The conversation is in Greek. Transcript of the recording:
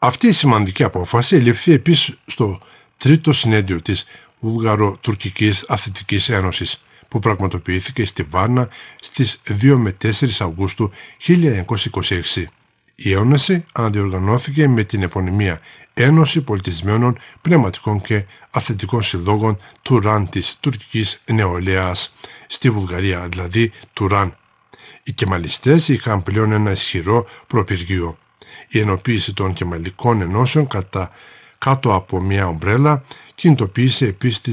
Αυτή η σημαντική απόφαση ελήφθη επίσης στο τρίτο συνέδριο της Βουλγαρο-Τουρκικής Αθλητικής Ένωσης, που πραγματοποιήθηκε στη Βάρνα στις 2 με 4 Αυγούστου 1926. Η ένωση αναδιοργανώθηκε με την επωνυμία Ένωση Πολιτισμένων, Πνευματικών και Αθλητικών Συλλόγων Τουράν της τουρκικής νεολαίας στη Βουλγαρία, δηλαδή Τουράν. Οι κεμαλιστές είχαν πλέον ένα ισχυρό προπυργείο. Η ενοποίηση των κεμαλικών ενώσεων κάτω από μια ομπρέλα κινητοποίησε επίσης